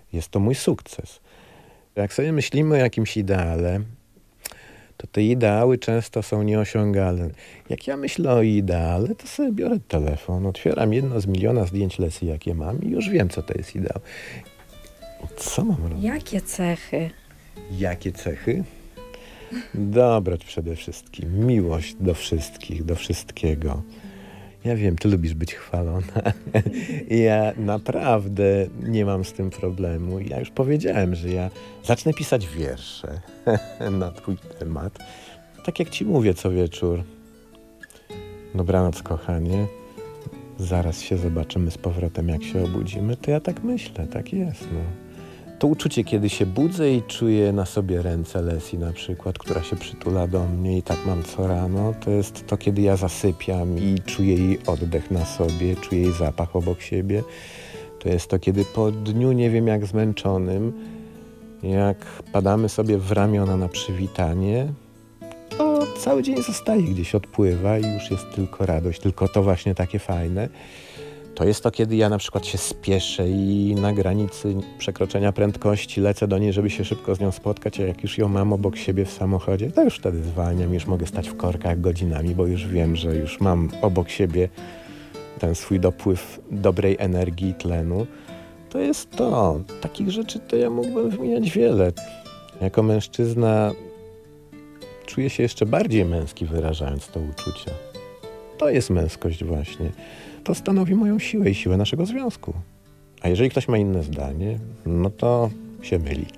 Jest to mój sukces. Jak sobie myślimy o jakimś ideale, to te ideały często są nieosiągalne. Jak ja myślę o ideale, to sobie biorę telefon, otwieram jedno z miliona zdjęć Lesy, jakie mam i już wiem, co to jest ideał. Co mam robić? Jakie cechy? Jakie cechy? Dobroć przede wszystkim, miłość do wszystkich, do wszystkiego. Ja wiem, ty lubisz być chwalona. Ja naprawdę nie mam z tym problemu. Ja już powiedziałem, że ja zacznę pisać wiersze na twój temat. Tak jak ci mówię co wieczór. Dobranoc, kochanie. Zaraz się zobaczymy z powrotem, jak się obudzimy. To ja tak myślę, tak jest, no. To uczucie, kiedy się budzę i czuję na sobie ręce Lesy na przykład, która się przytula do mnie i tak mam co rano, to jest to, kiedy ja zasypiam i czuję jej oddech na sobie, czuję jej zapach obok siebie. To jest to, kiedy po dniu, nie wiem jak zmęczonym, jak padamy sobie w ramiona na przywitanie, to cały dzień zostaje gdzieś, odpływa i już jest tylko radość, tylko to właśnie takie fajne. To jest to, kiedy ja na przykład się spieszę i na granicy przekroczenia prędkości lecę do niej, żeby się szybko z nią spotkać, a jak już ją mam obok siebie w samochodzie, to już wtedy zwalniam, już mogę stać w korkach godzinami, bo już wiem, że już mam obok siebie ten swój dopływ dobrej energii i tlenu. To jest to. Takich rzeczy to ja mógłbym wymieniać wiele. Jako mężczyzna czuję się jeszcze bardziej męski, wyrażając to uczucie. To jest męskość właśnie. To stanowi moją siłę i siłę naszego związku. A jeżeli ktoś ma inne zdanie, no to się myli.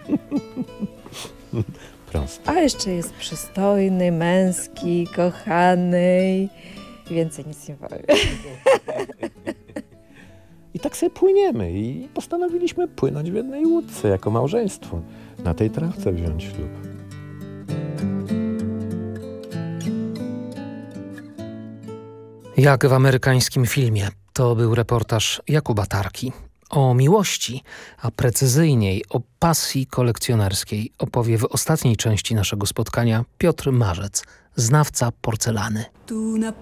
Proste. A jeszcze jest przystojny, męski, kochany. Więcej nic nie powiem. I tak sobie płyniemy i postanowiliśmy płynąć w jednej łódce jako małżeństwo. Na tej trawce wziąć ślub. Jak w amerykańskim filmie. To był reportaż Jakuba Tarki. O miłości, a precyzyjniej o pasji kolekcjonerskiej opowie w ostatniej części naszego spotkania Piotr Marzec, znawca porcelany. Tu na